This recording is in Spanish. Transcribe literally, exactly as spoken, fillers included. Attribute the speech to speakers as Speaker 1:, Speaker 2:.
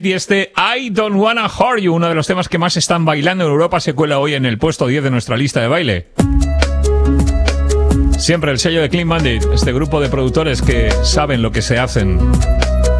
Speaker 1: Y este I Don't Wanna Hurt You, uno de los temas que más están bailando en Europa, se cuela hoy en el puesto diez de nuestra lista de baile. Siempre el sello de Clean Bandit, este grupo de productores que saben lo que se hacen.